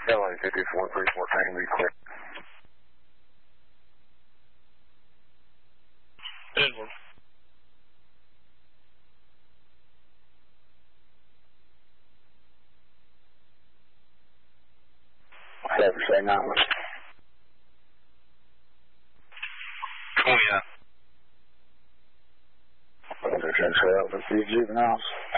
LA 5434, Tango, be clear. Edward. Whatever, say now. Oh, yeah. They're trying to show up with the juveniles.